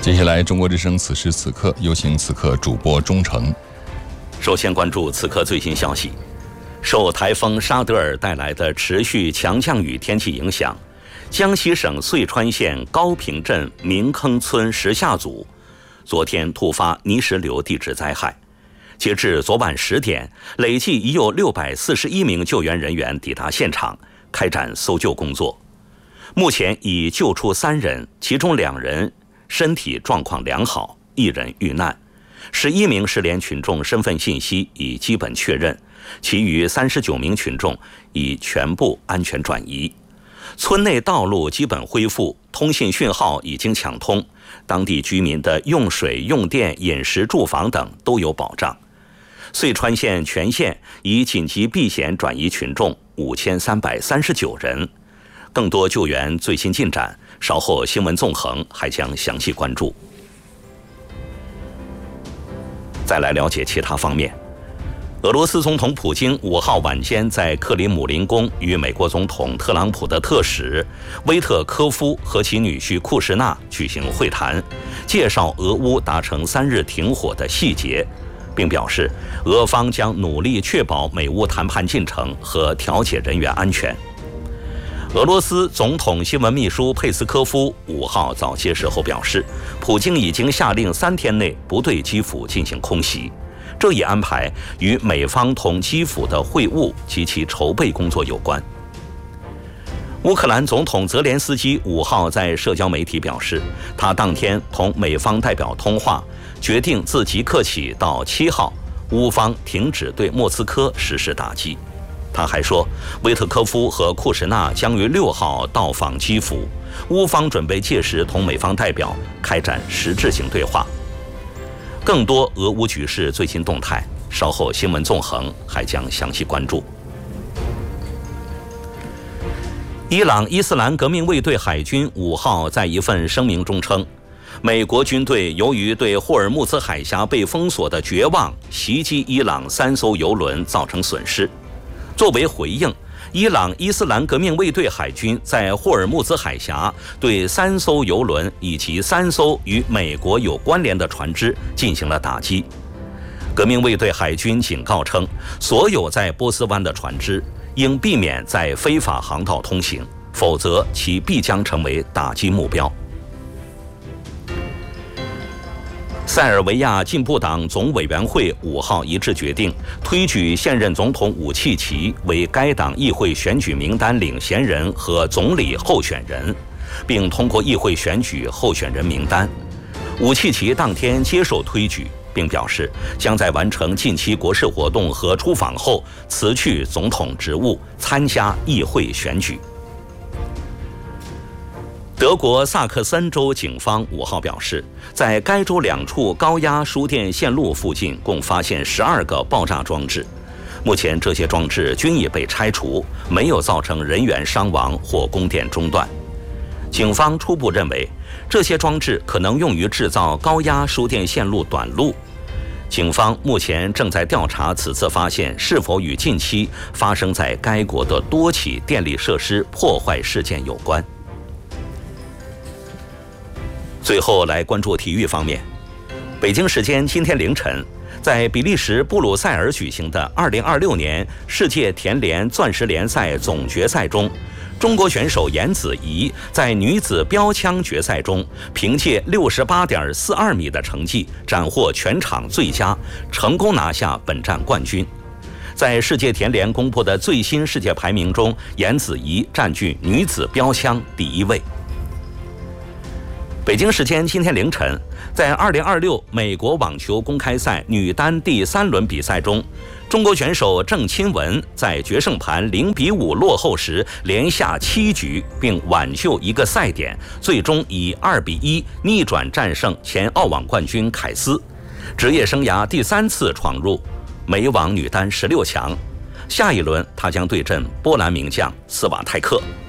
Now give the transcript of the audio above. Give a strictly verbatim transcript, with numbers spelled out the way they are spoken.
接下来，中国之声此时此刻有请此刻主播钟诚。 首先关注此刻最新消息，受台风沙德尔带来的持续强降雨天气影响，江西省遂川县高坪镇明坑村石下组昨天突发泥石流地质灾害。截至昨晚十点，累计已有六百四十一名救援人员抵达现场，开展搜救工作。目前已救出三人，其中两人身体状况良好，一人遇难。十一名失联群众身份信息已基本确认，其余三十九名群众已全部安全转移。村内道路基本恢复，通信讯号已经抢通，当地居民的用水、用电、饮食、住房等都有保障。遂川县全县已紧急避险转移群众五千三百三十九人。更多救援最新进展，稍后新闻纵横还将详细关注。再来了解其他方面，俄罗斯总统普京五号晚间在克里姆林宫与美国总统特朗普的特使威特科夫和其女婿库什纳举行会谈，介绍俄乌达成三日停火的细节，并表示俄方将努力确保美乌谈判进程和调解人员安全。俄罗斯总统新闻秘书佩斯科夫五号早些时候表示，普京已经下令三天内不对基辅进行空袭。这一安排与美方同基辅的会晤及其筹备工作有关。乌克兰总统泽连斯基五号在社交媒体表示，他当天同美方代表通话，决定自即刻起到七号，乌方停止对莫斯科实施打击。他还说，威特科夫和库什纳将于六号到访基辅，乌方准备届时同美方代表开展实质性对话。更多俄乌局势最新动态，稍后新闻纵横还将详细关注。伊朗伊斯兰革命卫队海军五号在一份声明中称，美国军队由于对霍尔木兹海峡被封锁的绝望，袭击伊朗三艘油轮造成损失。作为回应，伊朗伊斯兰革命卫队海军在霍尔木兹海峡对三艘油轮以及三艘与美国有关联的船只进行了打击。革命卫队海军警告称，所有在波斯湾的船只应避免在非法航道通行，否则其必将成为打击目标。塞尔维亚进步党总委员会五号一致决定推举现任总统武契奇为该党议会选举名单领衔人和总理候选人，并通过议会选举候选人名单。武契奇当天接受推举，并表示将在完成近期国事活动和出访后辞去总统职务，参加议会选举。德国萨克森州警方五号表示，在该州两处高压输电线路附近共发现十二个爆炸装置，目前这些装置均已被拆除，没有造成人员伤亡或供电中断。警方初步认为，这些装置可能用于制造高压输电线路短路。警方目前正在调查此次发现是否与近期发生在该国的多起电力设施破坏事件有关。最后来关注体育方面，北京时间今天凌晨，在比利时布鲁塞尔举行的二零二六年世界田联钻石联赛总决赛中，中国选手颜子怡在女子标枪决赛中，凭借六十八点四二米的成绩斩获全场最佳，成功拿下本站冠军。在世界田联公布的最新世界排名中，颜子怡占据女子标枪第一位。北京时间今天凌晨，在二零二六美国网球公开赛女单第三轮比赛中，中国选手郑钦文在决胜盘零比五落后时连下七局，并挽救一个赛点，最终以二比一逆转战胜前澳网冠军凯斯，职业生涯第三次闯入美网女单十六强。下一轮她将对阵波兰名将斯瓦泰克。